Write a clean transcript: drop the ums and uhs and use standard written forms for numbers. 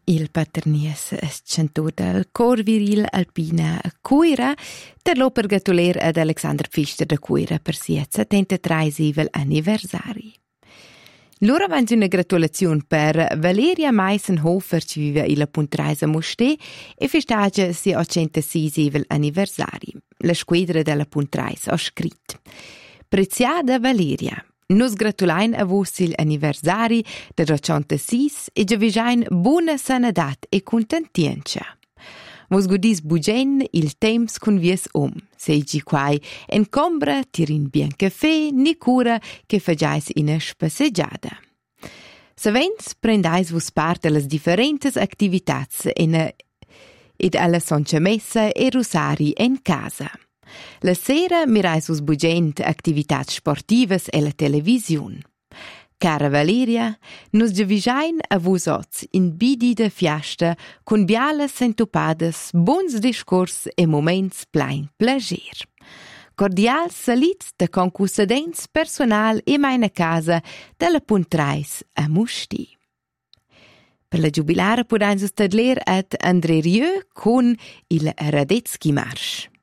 Il paternies cantor del cor viril alpina Cuira, ter lo per gratuler ad Alexander Pfister de Cuira per siet 73 anniversari. Loro avanti una gratulazione per Valeria Meisenhofer, che vive in Puntreisa Musté, e festeggia si 86 anniversari. La squadra della Puntreisa ha scritto: Preziada Valeria, nos gratulain a vos il anniversari de 86 e giavisain buona sanadat e contentienza. Vos godis bugen il temps con vies seigi quai en combra tirin bien caffè ni cura che fagiais ina spasseggiada. Savens prendais vos part a las differentes activitats ed alla soncha messa e rosari en casa. La sera mirais vos bugent activitats sportivas e la televisiun. Cara Valeria, nos giavisain a vos oz in bidi de fiasta con bialas sentupadas, bons discurs e moments plein plager. Cordial salits de concussadents personal e meine casa della Puntreis a Musty. Per la giubilare podain sostadler ad André Rieu con il Radetzky Marsch.